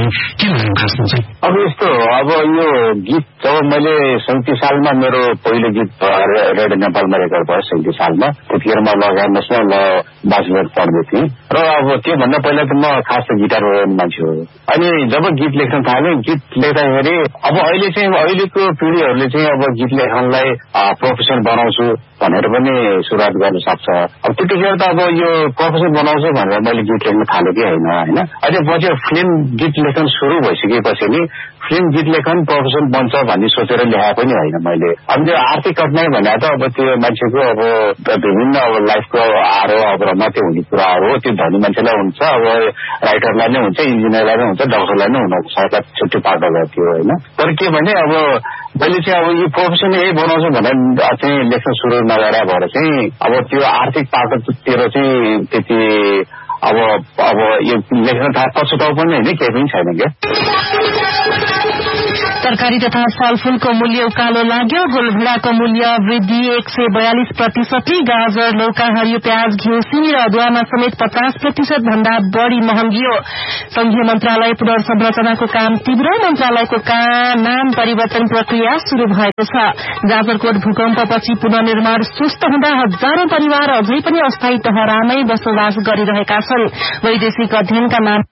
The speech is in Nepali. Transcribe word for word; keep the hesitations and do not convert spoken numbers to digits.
भने के भन्नु खासमा चाहिँ? अब यस्तो हो, अब यो गीत जब मैले सैतिस सालमा मेरो पहिलो गीत रेडियो नेपालमा रेकर्ड भयो सैतिस सालमा, त्यतिखेर म ल गर्नुहोस् न ल बाचलर पढ्दै थिएँ र अब त्योभन्दा पहिला त म खास त गिटार बजाउने मान्छे हो। अनि जब गीत लेख्न थालेँ, गीत लेख्दाखेरि अब अहिले चाहिँ अहिलेको पिँढीहरूले चाहिँ अब गीत लेखनलाई प्रोफेसन बनाउँछु भनेर पनि सुरुवात गर्न सक्छ। अब त्यतिखेर त अब यो प्रोफेसन बनाउँछु भनेर मैले गीत लेख्न थालेकै होइन होइन। अहिले पछि फिल्म गीत लेखन सुरु भइसकेपछि नि फिल्म गीत लेखन प्रोफेसन बन्छ भन्ने सोचेर लेखाएको पनि होइन मैले। अब त्यो आर्थिक कठिनाई भने त अब त्यो मान्छेको अब विभिन्न अब लाइफको आरोह मात्रै हुने कुराहरू हो। त्यो धनी मान्छेलाई हुन्छ, अब राइटरलाई नै हुन्छ, इन्जिनियरलाई नै हुन्छ, डक्टरलाई नै हुन सरकार छुट्टी पार्ट गर्थ्यो होइन। तर के भने अब मैले चाहिँ अब यो प्रोफेसन यही बनाउँछु भनेर चाहिँ लेख्न सुरु नगरे भएर चाहिँ अब त्यो आर्थिक पाटोतिर चाहिँ त्यति अब अब यो लेख्न थाहा पछुताउ पनि होइन, केही पनि छैन क्या। तरकारी तथा फलफूलको मूल्य उकालो लाग्यो। गोलभेडाको मूल्य वृद्धि एक सय बयालिस प्रतिशत, गाजर, लौका, हरियो प्याज, घिउ, सिमी र अदुवामा समेत पचास प्रतिशत भन्दा बढ़ी महँगियो। संघीय मन्त्रालय पुनर्संरचनाको काम तीव्र, मन्त्रालयको नाम परिवर्तन प्रक्रिया शुरू भएको छ। जाजरकोट भूकम्पपछि पुनर्निर्माण सुस्त हुँदा हजारौं परिवार अझै पनि अस्थायी ठहरामै बसोबास गरिरहेका छन्। वैदेशिक अध्ययनका नाम